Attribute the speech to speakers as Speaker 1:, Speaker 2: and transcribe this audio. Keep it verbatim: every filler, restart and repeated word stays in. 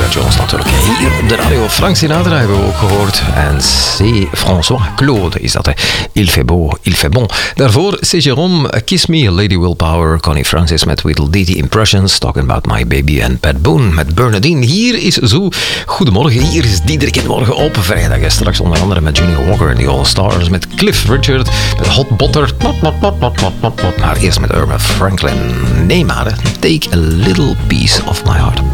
Speaker 1: Jones natuurlijk. Hier op de radio. Frank Sinatra hebben we ook gehoord. En c'est François Claude is dat. Hè. Il fait beau, il fait bon. Daarvoor c'est Jérôme, Kiss Me, Lady Willpower, Connie Francis met Tweedledee Impressions, Talking About My Baby en Pat Boone met Bernadine. Hier is Zo. Goedemorgen, hier is Diederik in de morgen op vrijdag. En straks onder andere met Junior Walker en The All Stars, met Cliff Richard, met Hot Butter. Maar eerst met Irma Franklin. Nee maar, Take a Little Piece of My Heart.